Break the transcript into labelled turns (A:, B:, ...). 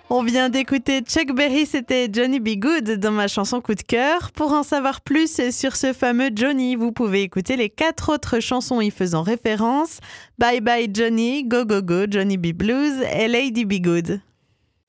A: On vient d'écouter Chuck Berry, c'était Johnny B. Good dans ma chanson coup de cœur. Pour en savoir plus sur ce fameux Johnny, vous pouvez écouter les 4 autres chansons y faisant référence. Bye Bye Johnny, Go Go Go, Johnny B. Blues et Lady B. Good.